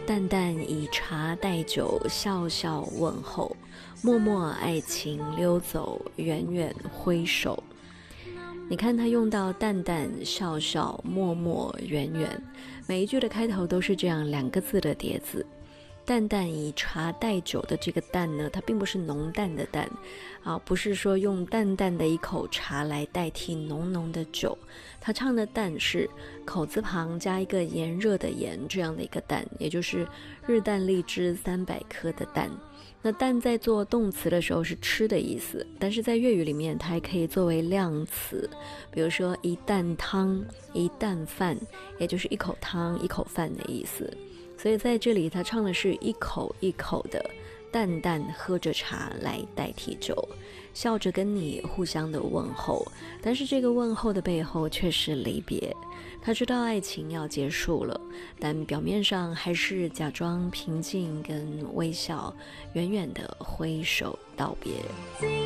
淡淡以茶代酒，笑笑问候，默默爱情溜走，远远挥手。你看他用到淡淡、笑笑、默默、远远，每一句的开头都是这样2个字的叠字。淡淡以茶代酒的这个淡呢，它并不是浓淡的淡不是说用淡淡的一口茶来代替浓浓的酒，他唱的淡是口字旁加一个炎热的炎这样的一个淡，也就是日啖荔枝300颗的淡。那淡在做动词的时候是吃的意思，但是在粤语里面它还可以作为量词，比如说一担汤、一担饭，也就是一口汤一口饭的意思。所以在这里他唱的是一口一口的淡淡喝着茶来代替酒，笑着跟你互相的问候，但是这个问候的背后却是离别。他知道爱情要结束了，但表面上还是假装平静跟微笑，远远的挥手道别。